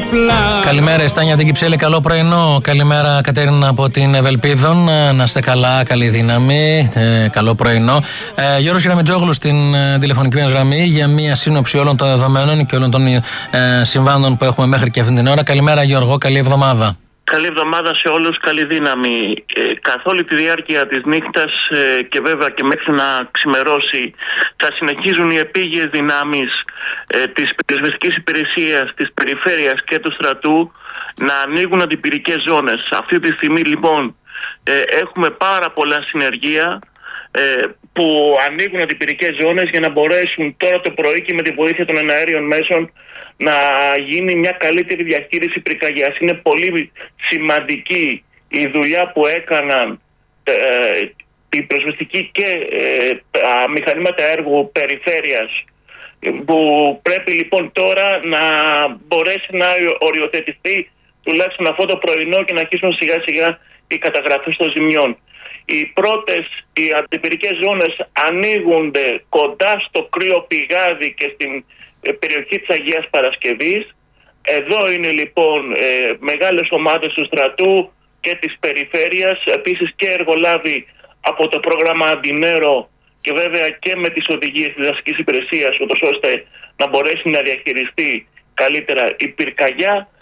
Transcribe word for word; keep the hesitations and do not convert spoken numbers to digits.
απλά. Καλημέρα, Στάνια την Κυψέλη, καλό πρωινό. Καλημέρα, Κατέρινα από την Ευελπίδων. Να είστε καλά, καλή δύναμη. Ε, καλό πρωινό. Ε, Γιώργος Γραμμιτζόγλου στην ε, τηλεφωνική μας γραμμή για μία σύνοψη όλων των δεδομένων και όλων των ε, συμβάντων που έχουμε μέχρι και αυτήν την ώρα. Καλημέρα, Γιώργο, καλή εβδομάδα. Καλή εβδομάδα σε όλους, καλή δύναμη. Ε, καθ' όλη τη διάρκεια της νύχτας ε, και βέβαια και μέχρι να ξημερώσει θα συνεχίζουν οι επίγειες δυνάμεις ε, της πυροσβεστικής υπηρεσίας, της περιφέρειας και του στρατού να ανοίγουν αντιπυρικές ζώνες. Αυτή τη στιγμή λοιπόν ε, έχουμε πάρα πολλά συνεργεία ε, που ανοίγουν αντιπυρικές ζώνες για να μπορέσουν τώρα το πρωί και με τη βοήθεια των εναέριων μέσων να γίνει μια καλύτερη διαχείριση πυρκαγιάς. Είναι πολύ σημαντική η δουλειά που έκαναν ε, η πυροσβεστική και ε, τα μηχανήματα έργου περιφέρειας, που πρέπει λοιπόν τώρα να μπορέσει να οριοθετηθεί τουλάχιστον αυτό το πρωινό και να αρχίσουν σιγά σιγά οι καταγραφές των ζημιών. Οι πρώτες, οι αντιπυρικές ζώνες ανοίγονται κοντά στο κρύο πηγάδι και στην περιοχή της Αγίας Παρασκευής. Εδώ είναι λοιπόν ε, μεγάλες ομάδες του στρατού και της περιφέρειας, επίσης και εργολάβοι από το πρόγραμμα Αντινέρο και βέβαια και με τις οδηγίες της δασικής υπηρεσίας, ούτως ώστε να μπορέσει να διαχειριστεί καλύτερα η πυρκαγιά.